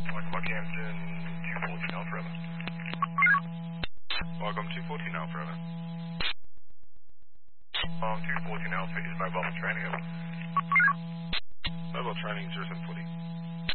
Buckhampton, 214 Alpha Bravo. Welcome 214 Alpha Bravo. 214 Alpha is mobile training. Mobile training 0740.